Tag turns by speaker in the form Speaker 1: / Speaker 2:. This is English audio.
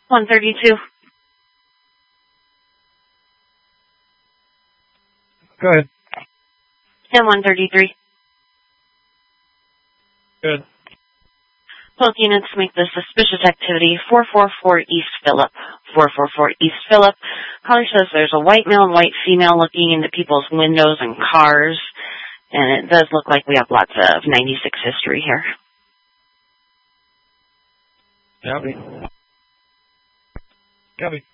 Speaker 1: 132.
Speaker 2: Go ahead.
Speaker 1: And 133.
Speaker 2: Good.
Speaker 1: Both units make the suspicious activity 444 East Phillip. 444 East Phillip. Caller says there's a white male and white female looking into people's windows and cars. And it does look like we have lots of 96 history here.
Speaker 2: Copy. Copy.